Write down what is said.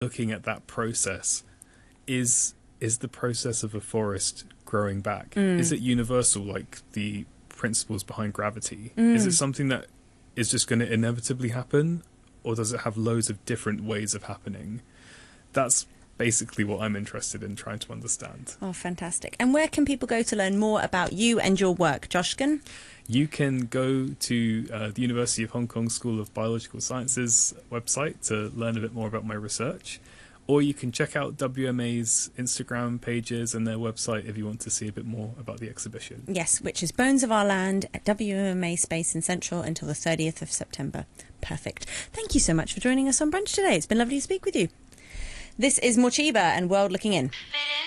looking at that process, is the process of a forest growing back, is it universal, like the principles behind gravity? Is it something that is just going to inevitably happen, or does it have loads of different ways of happening? That's basically what I'm interested in trying to understand. Oh, fantastic. And where can people go to learn more about you and your work, Joshkin? You can go to the University of Hong Kong School of Biological Sciences website to learn a bit more about my research, or you can check out WMA's Instagram pages and their website if you want to see a bit more about the exhibition. Yes, which is Bones of Our Land at WMA Space in Central until the 30th of September. Perfect. Thank you so much for joining us on Brunch today. It's been lovely to speak with you. This is Morcheeba and World Looking In.